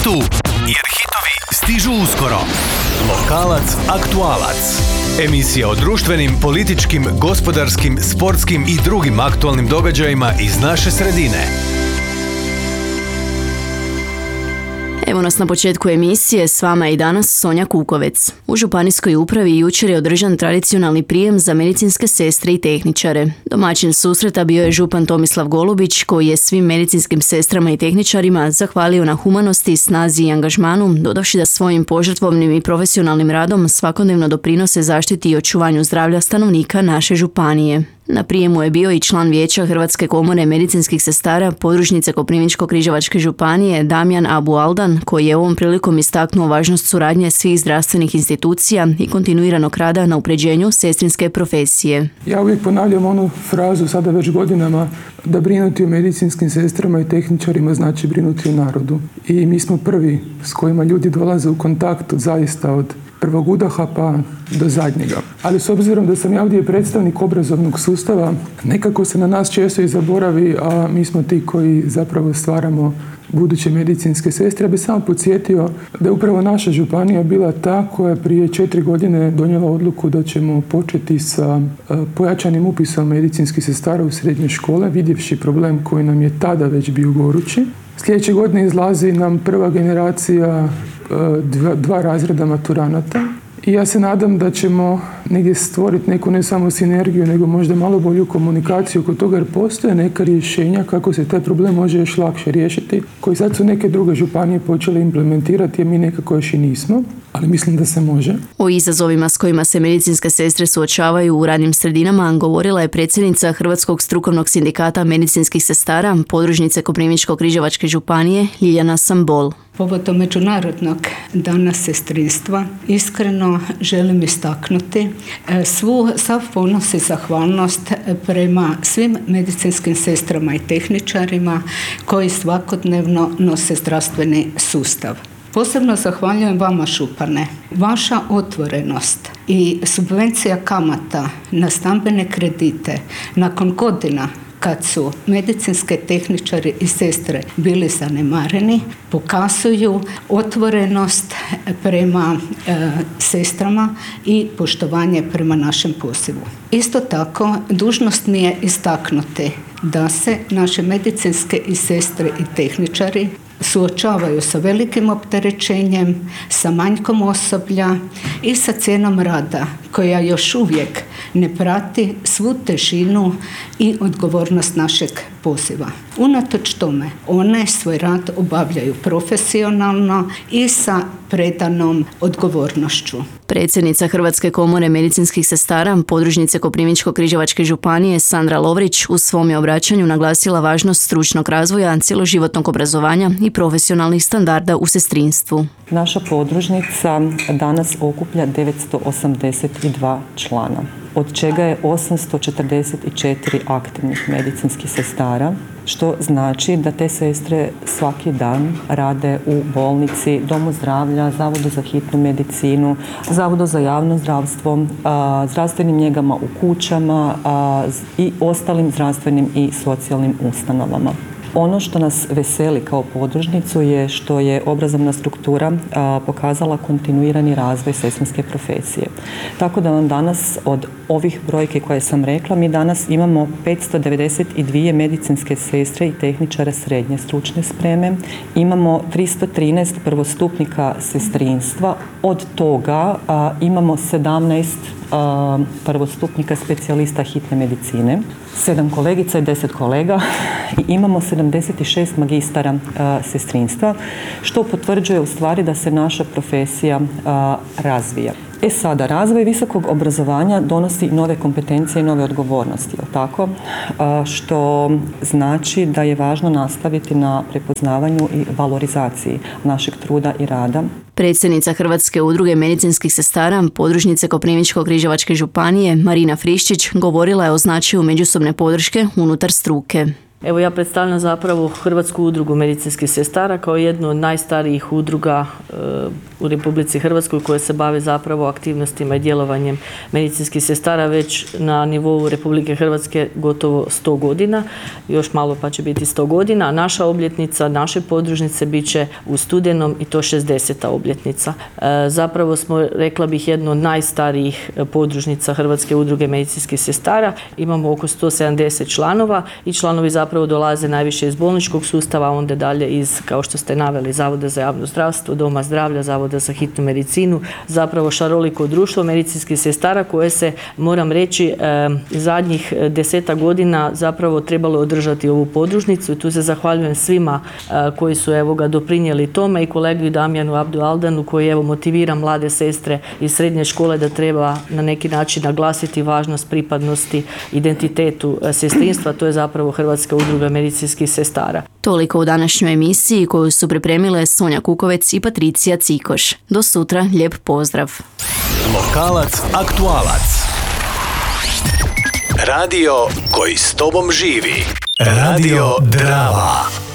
Tu, jer hitovi stižu uskoro. Lokalac aktualac. Emisija o društvenim, političkim, gospodarskim, sportskim i drugim aktualnim događajima iz naše sredine. Evo nas na početku emisije, s vama je i danas Sonja Kukovec. U županijskoj upravi jučer je održan tradicionalni prijem za medicinske sestre i tehničare. Domaćin susreta bio je župan Tomislav Golubić, koji je svim medicinskim sestrama i tehničarima zahvalio na humanosti, snazi i angažmanu, dodavši da svojim požrtvovnim i profesionalnim radom svakodnevno doprinose zaštiti i očuvanju zdravlja stanovnika naše županije. Na prijemu je bio i član vijeća Hrvatske komore medicinskih sestara podružnice Koprivničko-križevačke županije Damjan Abu Aldan, koji je ovom prilikom istaknuo važnost suradnje svih zdravstvenih institucija i kontinuiranog rada na upređenju sestrinske profesije. Ja uvijek ponavljam onu frazu sada već godinama da brinuti o medicinskim sestrama i tehničarima znači brinuti o narodu. I mi smo prvi s kojima ljudi dolaze u kontakt zaista od prvog udaha pa do zadnjega. Ali s obzirom da sam ja ovdje predstavnik obrazovnog sustava, nekako se na nas često i zaboravi, a mi smo ti koji zapravo stvaramo buduće medicinske sestre. Ja bih samo podsjetio da je upravo naša županija bila ta koja je prije 4 godine donijela odluku da ćemo početi sa pojačanim upisom medicinskih sestara u srednje škole, vidjevši problem koji nam je tada već bio gorući. Sljedeće godine izlazi nam prva generacija dva razreda maturanata i ja se nadam da ćemo negdje stvoriti neku ne samo sinergiju, nego možda malo bolju komunikaciju oko toga, jer postoje neka rješenja kako se taj problem može još lakše riješiti, koji sad su neke druge županije počele implementirati, a mi nekako još i nismo, ali mislim da se može. O izazovima s kojima se medicinske sestre suočavaju u radnim sredinama govorila je predsjednica Hrvatskog strukovnog sindikata medicinskih sestara podružnice Koprivničko-križevačke županije Ljiljana Sambol. Povodom Međunarodnog dana sestrinstva iskreno želim istaknuti sav ponos i zahvalnost prema svim medicinskim sestrama i tehničarima koji svakodnevno nose zdravstveni sustav. Posebno zahvaljujem vama, župane. Vaša otvorenost i subvencija kamata na stambene kredite nakon godina kad su medicinske tehničari i sestre bili zanemareni, pokazuju otvorenost prema sestrama i poštovanje prema našem pozivu. Isto tako, dužnost mi je istaknuti da se naše medicinske i sestre i tehničari suočavaju sa velikim opterećenjem, sa manjkom osoblja i sa cijenom rada koja još uvijek ne prati svu težinu i odgovornost našeg poziva. Unatoč tome, one svoj rad obavljaju profesionalno i sa predanom odgovornošću. Predsjednica Hrvatske komore medicinskih sestara podružnice Koprivničko-križevačke županije Sandra Lovrić u svom je obraćanju naglasila važnost stručnog razvoja, cjeloživotnog obrazovanja i profesionalnih standarda u sestrinstvu. Naša podružnica danas okuplja 982 člana, od čega je 844 aktivnih medicinskih sestara, što znači da te sestre svaki dan rade u bolnici, domu zdravlja, zavodu za hitnu medicinu, zavodu za javno zdravstvo, zdravstvenim njegama u kućama i ostalim zdravstvenim i socijalnim ustanovama. Ono što nas veseli kao podružnicu je što je obrazovna struktura pokazala kontinuirani razvoj sestrinske profesije. Tako da vam danas od ovih brojke koje sam rekla, mi danas imamo 592 medicinske sestre i tehničara srednje stručne spreme, imamo 313 prvostupnika sestrinstva, od toga imamo 17 prvostupnika specijalista hitne medicine, 7 kolegica i 10 kolega i imamo 76 magistara sestrinstva, što potvrđuje u stvari da se naša profesija razvija. Sada, razvoj visokog obrazovanja donosi nove kompetencije i nove odgovornosti, tako? Što znači da je važno nastaviti na prepoznavanju i valorizaciji našeg truda i rada. Predsjednica Hrvatske udruge medicinskih sestara podružnice Koprivničko-križevačke županije Marina Friščić govorila je o značaju međusobne podrške unutar struke. Evo ja predstavljam zapravo Hrvatsku udrugu medicinskih sestara kao jednu od najstarijih udruga u Republici Hrvatskoj koja se bave zapravo aktivnostima i djelovanjem medicinskih sestara već na nivou Republike Hrvatske gotovo 100 godina. Još malo pa će biti 100 godina, a naša obljetnica, naše podružnice bit će u studenom i to 60. obljetnica. Zapravo smo, rekla bih, jedno od najstarijih podružnica Hrvatske udruge medicinskih sestara. Imamo oko 170 članova i članovi zapravo dolaze najviše iz bolničkog sustava, a onda dalje iz, kao što ste naveli, Zavoda za javno zdravstvo, Doma zdravlja, Zavoda za hitnu medicinu, zapravo šaroliko društvo medicinskih sestara koje se, moram reći, zadnjih 10 godina zapravo trebalo održati ovu podružnicu i tu se zahvaljujem svima koji su doprinijeli tome i kolegi Damjanu Abdu Aldanu koji motivira mlade sestre iz srednje škole da treba na neki način naglasiti važnost pripadnosti identitetu sestrinstva, to je zapravo Hrvatska udruga medicinskih sestara. Toliko u današnjoj emisiji koju su pripremile Sonja Kukovec i Patricija Cikoš. Do sutra, lijep pozdrav. Lokalac, aktualac. Radio koji s tobom živi. Radio Drava.